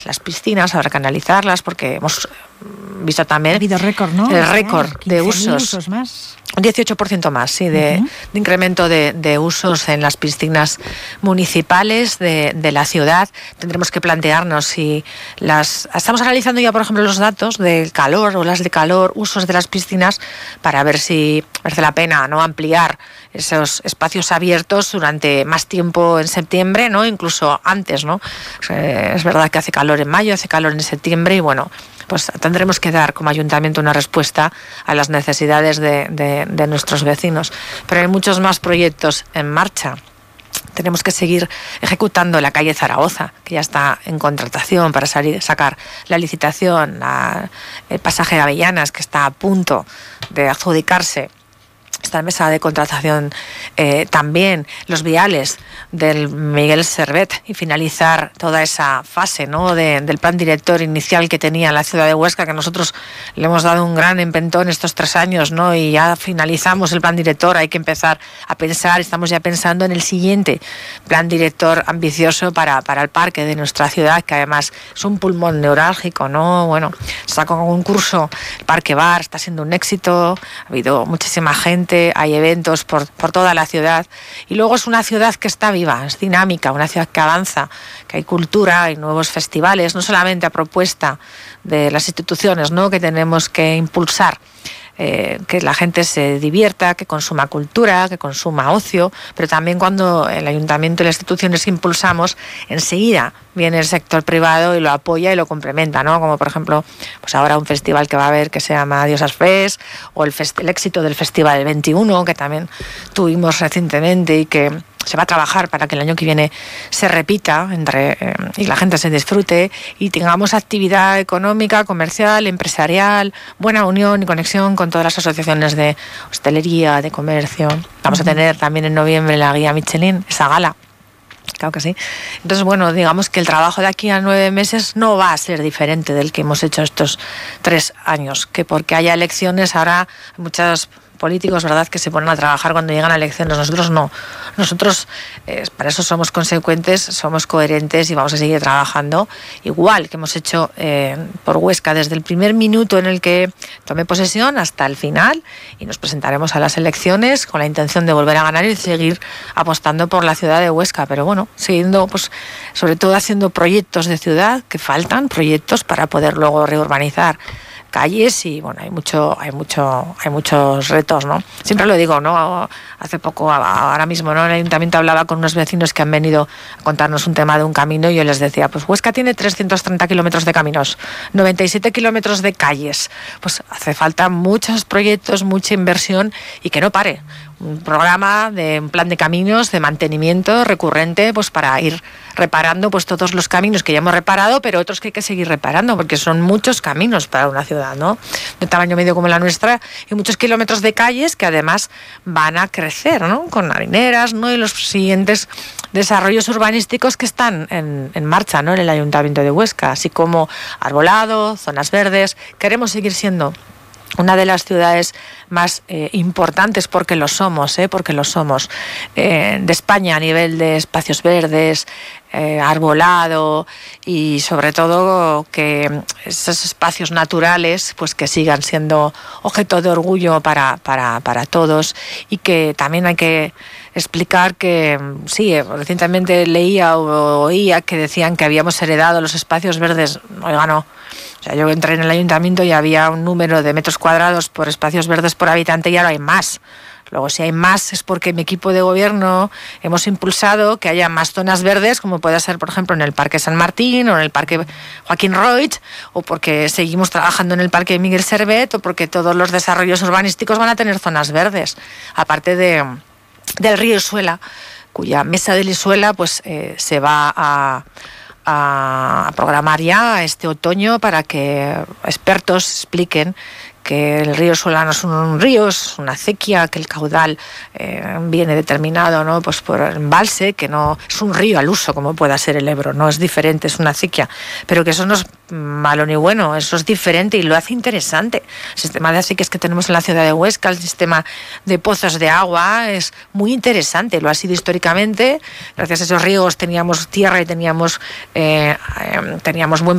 las piscinas, habrá que analizarlas, porque hemos visto también... Ha habido récord, ¿no? El récord de usos más. Un 18% más, sí, de incremento de usos en las piscinas municipales de la ciudad. Tendremos que plantearnos si estamos analizando ya, por ejemplo, los datos del calor, olas de calor, usos de las piscinas, para ver si merece la pena no ampliar esos espacios abiertos durante más tiempo en septiembre, ¿no? Incluso antes, ¿no? Es verdad que hace calor en mayo, hace calor en septiembre y bueno, pues tendremos que dar como ayuntamiento una respuesta a las necesidades de nuestros vecinos. Pero hay muchos más proyectos en marcha. Tenemos que seguir ejecutando la calle Zaragoza, que ya está en contratación para sacar la licitación, el pasaje de Avellanas, que está a punto de adjudicarse. Está en mesa de contratación también los viales del Miguel Servet y finalizar toda esa fase, ¿no? del plan director inicial que tenía la ciudad de Huesca, que nosotros le hemos dado un gran empentón estos 3 años, ¿no? Y ya finalizamos el plan director, hay que empezar a pensar, estamos ya pensando en el siguiente plan director ambicioso para el parque de nuestra ciudad, que además es un pulmón neurálgico, ¿no? Bueno, está con concurso, el Parque Bar está siendo un éxito, ha habido muchísima gente, hay eventos por toda la ciudad y luego es una ciudad que está viva, es dinámica, una ciudad que avanza, que hay cultura, hay nuevos festivales, no solamente a propuesta de las instituciones, ¿no? Que tenemos que impulsar, que la gente se divierta, que consuma cultura, que consuma ocio, pero también cuando el ayuntamiento y las instituciones impulsamos, enseguida viene el sector privado y lo apoya y lo complementa, ¿no? Como por ejemplo, pues ahora un festival que va a haber que se llama Diosas Fest, o el éxito del Festival 21, que también tuvimos recientemente y que se va a trabajar para que el año que viene se repita y la gente se disfrute y tengamos actividad económica, comercial, empresarial, buena unión y conexión con todas las asociaciones de hostelería, de comercio. Vamos a tener también en noviembre la guía Michelin, esa gala. Claro que sí. Entonces, bueno, digamos que el trabajo de aquí a 9 meses no va a ser diferente del que hemos hecho estos 3 años, que porque haya elecciones ahora hay muchos políticos, ¿verdad?, que se ponen a trabajar cuando llegan a elecciones. Nosotros no. Nosotros para eso somos consecuentes, somos coherentes y vamos a seguir trabajando igual que hemos hecho por Huesca desde el primer minuto en el que tomé posesión hasta el final, y nos presentaremos a las elecciones con la intención de volver a ganar y seguir apostando por la ciudad de Huesca, pero bueno, siguiendo, pues sobre todo haciendo proyectos de ciudad, que faltan proyectos para poder luego reurbanizar calles y bueno, hay muchos retos, ¿no? Siempre lo digo, ¿no? Hace poco, ahora mismo, ¿no? El ayuntamiento hablaba con unos vecinos que han venido a contarnos un tema de un camino y yo les decía, pues Huesca tiene 330 kilómetros de caminos, 97 kilómetros de calles, pues hace falta muchos proyectos, mucha inversión y que no pare. Un programa un plan de caminos, de mantenimiento recurrente, pues para ir reparando pues todos los caminos que ya hemos reparado, pero otros que hay que seguir reparando, porque son muchos caminos para una ciudad, ¿no? De tamaño medio como la nuestra, y muchos kilómetros de calles que además van a crecer, ¿no? Con marineras, ¿no? Y los siguientes desarrollos urbanísticos que están en marcha, ¿no? En el Ayuntamiento de Huesca, así como arbolado, zonas verdes. Queremos seguir siendo una de las ciudades más importantes, porque lo somos, de España a nivel de espacios verdes, arbolado, y sobre todo que esos espacios naturales pues que sigan siendo objeto de orgullo para todos, y que también hay que explicar que sí, recientemente leía o oía que decían que habíamos heredado los espacios verdes. Oiga, no. O sea, yo entré en el ayuntamiento y había un número de metros cuadrados por espacios verdes por habitante y ahora hay más. Luego, si hay más es porque mi equipo de gobierno hemos impulsado que haya más zonas verdes, como puede ser, por ejemplo, en el Parque San Martín o en el Parque Joaquín Roig, o porque seguimos trabajando en el Parque Miguel Servet, o porque todos los desarrollos urbanísticos van a tener zonas verdes, aparte del río Isuela, cuya mesa del Isuela pues se va a programar ya este otoño para que expertos expliquen que el río Isuela no es un río, es una acequia, que el caudal viene determinado, ¿no? Pues por el embalse, que no es un río al uso como pueda ser el Ebro, no es diferente, es una acequia, pero que eso no es malo ni bueno, eso es diferente y lo hace interesante. El sistema de acequias que tenemos en la ciudad de Huesca, el sistema de pozos de agua, es muy interesante, lo ha sido históricamente. Gracias a esos ríos teníamos tierra y teníamos buen